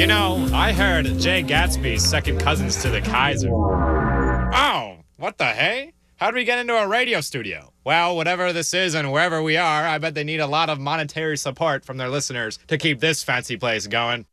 You know, I heard Jay Gatsby's second cousins to the Kaiser. Oh, what the hey? How'd we get into a radio studio? Well, whatever this is and wherever we are, I bet they need a lot of monetary support from their listeners to keep this fancy place going.